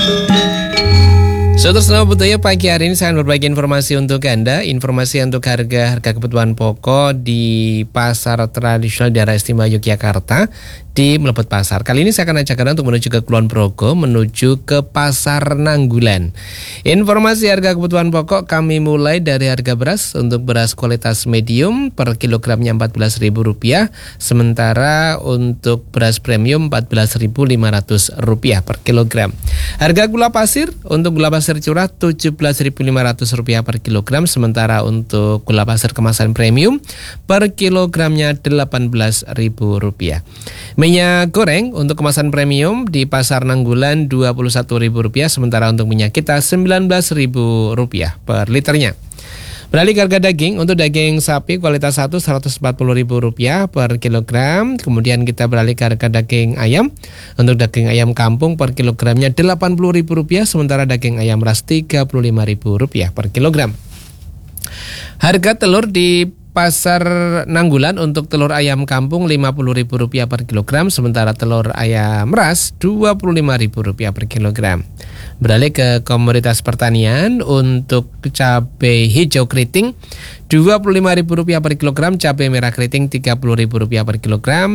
Saudara Selamat Butuhnya pagi hari ini saya akan berbagi informasi untuk Anda. Informasi untuk harga kebutuhan pokok di pasar tradisional daerah istimewa Yogyakarta di Mlebet Pasar. Kali ini saya akan ajak Anda untuk menuju ke Kulon Progo, menuju ke Pasar Nanggulan. Informasi harga kebutuhan pokok kami mulai dari harga beras. Untuk beras kualitas medium per kilogramnya Rp14.000, sementara untuk beras premium Rp14.500 per kilogram. Harga gula pasir, untuk gula pasir curah Rp17.500 per kilogram, sementara untuk gula pasir kemasan premium per kilogramnya Rp18.000. Minyak goreng untuk kemasan premium di Pasar Nanggulan Rp21.000, sementara untuk minyak kita Rp19.000 per liternya. Beralih ke harga daging, untuk daging sapi kualitas 1 Rp140.000 per kilogram. Kemudian kita beralih ke harga daging ayam. Untuk daging ayam kampung per kilogramnya Rp80.000, sementara daging ayam ras Rp35.000 per kilogram. Harga telur di Pasar Nanggulan, untuk telur ayam kampung Rp50.000 per kilogram, sementara telur ayam ras Rp25.000 per kilogram. Beralih ke komoditas pertanian, untuk cabai hijau keriting Rp25.000 per kilogram, cabai merah keriting Rp30.000 per kilogram.